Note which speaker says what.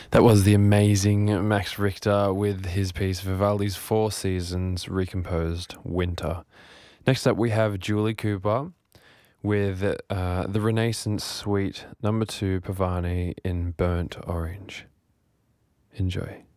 Speaker 1: That was the amazing Max Richter with his piece Vivaldi's Four Seasons Recomposed Winter. Next up, we have Julie Cooper with the Renaissance Suite Number 2 Pavani in Burnt Orange. Enjoy.